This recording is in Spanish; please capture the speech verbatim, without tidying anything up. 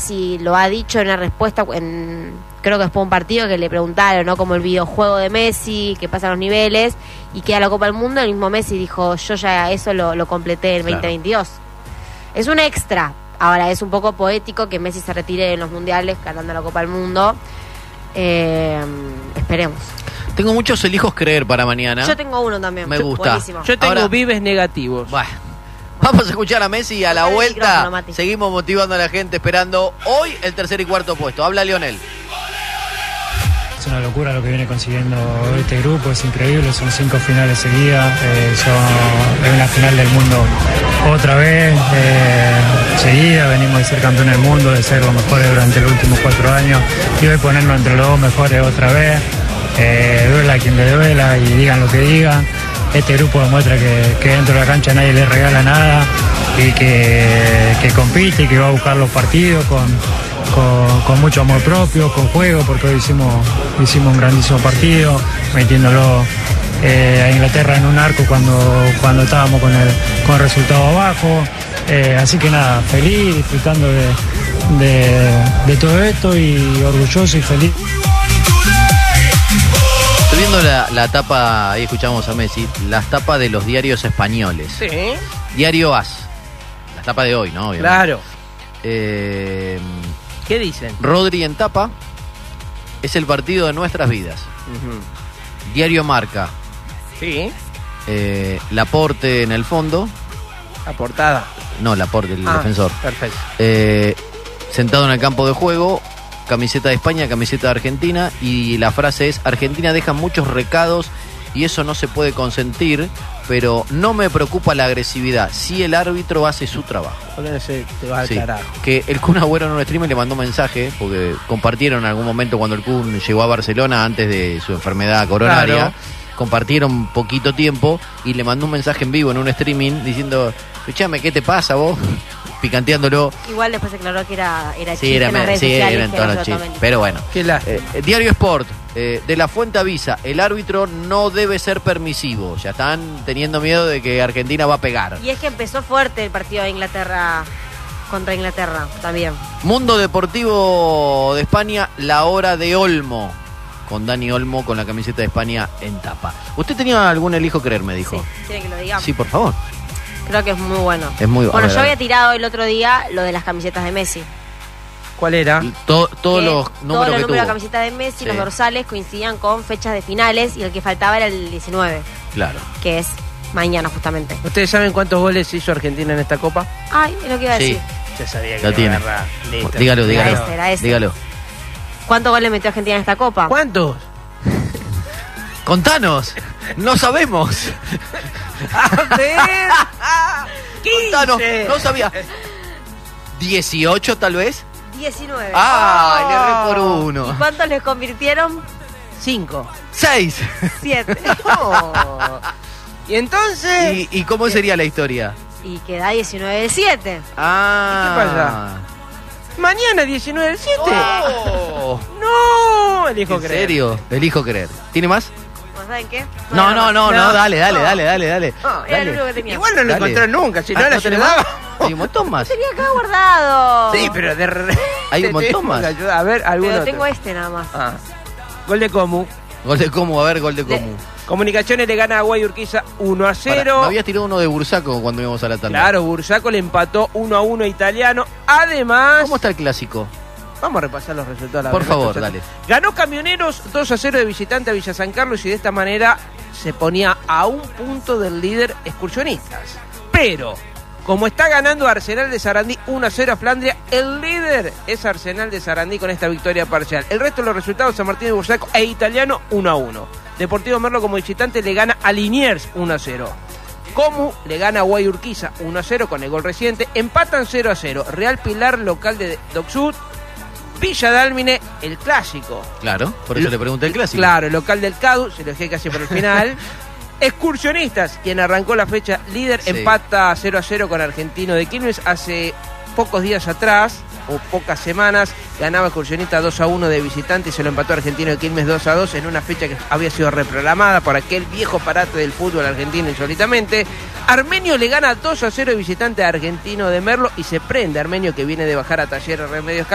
Messi lo ha dicho en una respuesta, en, creo que después de un partido que le preguntaron, ¿no? Como el videojuego de Messi, que pasan los niveles y queda la Copa del Mundo, el mismo Messi dijo, yo ya eso lo, lo completé en claro. veinte veintidós. Es un extra. Ahora, es un poco poético que Messi se retire en los mundiales ganando la Copa del Mundo. Eh, esperemos. Tengo muchos elijos creer para mañana. Yo tengo uno también. Me gusta. Buenísimo. Yo tengo Ahora, vives negativos. Bueno, vamos a escuchar a Messi y a la Dale el vuelta micrófono, Mati. seguimos motivando a la gente esperando hoy el tercer y cuarto puesto. Habla Lionel. Es una locura lo que viene consiguiendo este grupo, es increíble, son cinco finales seguidas, eh, son, es una final del mundo otra vez, eh, seguida, venimos de ser campeones del mundo, de ser los mejores durante los últimos cuatro años y hoy ponernos entre los dos mejores otra vez, eh, duela a quien le duela y digan lo que digan. Este grupo demuestra que, que dentro de la cancha nadie le regala nada y que, que compite y que va a buscar los partidos con Con, con mucho amor propio, con juego, porque hoy hicimos, hicimos un grandísimo partido, metiéndolo eh, a Inglaterra en un arco cuando, cuando estábamos con el, con el resultado abajo. Eh, así que nada, feliz, disfrutando de, de, de todo esto y orgulloso y feliz. Estoy viendo la, la tapa, ahí escuchamos a Messi, las tapas de los diarios españoles. Sí. Diario AS, la tapa de hoy, ¿no? Obviamente. Claro. Eh... ¿Qué dicen? Rodri en tapa, es el partido de nuestras vidas. Uh-huh. Diario Marca, Sí. eh, Laporte en el fondo, La portada. no, Laporte, el Ah, defensor. Perfecto. Eh, sentado en el campo de juego, camiseta de España, camiseta de Argentina, y la frase es: Argentina deja muchos recados y eso no se puede consentir, pero no me preocupa la agresividad si el árbitro hace su trabajo. Ese te va al Sí, carajo. que el Kun Agüero en un stream le mandó un mensaje, porque compartieron en algún momento cuando el Kun llegó a Barcelona antes de su enfermedad coronaria, Claro. compartieron poquito tiempo y le mandó un mensaje en vivo en un streaming diciendo: escuchame, ¿qué te pasa vos? Picanteándolo. Igual después se aclaró que era, era Sí, chiste era, en las redes sí, sociales, era en que tono no se lo chiste. tomen. Pero bueno. Qué lástima. Eh, Diario Sport, eh, de la Fuente avisa, el árbitro no debe ser permisivo. Ya están teniendo miedo de que Argentina va a pegar. Y es que empezó fuerte el partido de Inglaterra contra Inglaterra también. Mundo Deportivo de España, la hora de Olmo. Con Dani Olmo con la camiseta de España en tapa. ¿Usted tenía algún elijo creer, me dijo? Sí, quiere que lo digamos. Sí, por favor. Creo que es muy bueno. Es muy Bueno, a ver, yo a ver. había tirado el otro día lo de las camisetas de Messi. ¿Cuál era? To- todos Que los todos números los que números de tuvo. la camiseta de Messi, Sí. los dorsales, coincidían con fechas de finales y el que faltaba era el diecinueve, Claro. que es mañana justamente. ¿Ustedes saben cuántos goles hizo Argentina en esta copa? Ay, es lo que iba a Sí. decir. Ya sabía que Lo iba a tiene. agarrar. Listo. Dígalo, dígalo. Era ese, era ese. Dígalo. ¿Cuántos goles metió Argentina en esta copa? ¿Cuántos? Contanos. No sabemos. A ver. Contanos. quince. No sabía. ¿dieciocho tal vez? diecinueve. Ah, le erré por ¿Y uno. cuántos les convirtieron? Cinco. Seis. Siete. Oh. Y entonces. ¿Y, ¿Y cómo sería la historia? Y queda diecinueve de siete. Ah. ¿Y qué pasa? Mañana diecinueve del siete. Oh. No, elijo ¿En creer. serio? Elijo creer. ¿tiene más? ¿No saben qué? No, no, no, no, No. dale, dale, No. dale, dale, dale. No, Era el Dale. único que tenía. Igual no lo Dale. encontré nunca, si no Ah, la tenés ayudaba. más? Hay un montón más. Tenía acá guardado. Sí, pero de re- Hay un te montón tengo más. que ayudar. A ver, algún Pero otro. tengo este nada más. Ah. Gol de Comu. Gol de Comu, a ver, gol de Le- Comu. Comunicaciones le gana a Guay Urquiza uno a Pará, cero. me habías tirado uno de Bursaco cuando íbamos a la tanda. Claro, Bursaco le empató uno a uno a Italiano. Además, ¿Cómo está el clásico? vamos a repasar los resultados. la Por verdad, favor, esto ya- dale. Ganó Camioneros dos a cero de visitante a Villa San Carlos y de esta manera se ponía a un punto del líder Excursionistas. Pero, como está ganando Arsenal de Sarandí uno a cero a Flandria, el líder es Arsenal de Sarandí con esta victoria parcial. El resto de los resultados: San Martín de Bursaco e Italiano uno a uno. Deportivo Merlo como visitante le gana a Liniers uno a cero. Comu le gana a Guay Urquiza uno a cero con el gol reciente. Empatan cero a cero. Real Pilar, local de Doc Sud. Villa Dálmine, el clásico. Claro, por eso Lo- le pregunté el clásico. Claro, el local del Cadu, se lo dejé casi por el final. Excursionistas, quien arrancó la fecha líder, Sí. empata cero a cero con Argentino de Quilmes. Hace pocos días atrás, o pocas semanas, ganaba Excursionista dos a uno de visitante y se lo empató Argentino de Quilmes dos a dos en una fecha que había sido reprogramada por aquel viejo parate del fútbol argentino insólitamente. Armenio le gana dos a cero de visitante a Argentino de Merlo y se prende Armenio, que viene de bajar a Talleres Remedios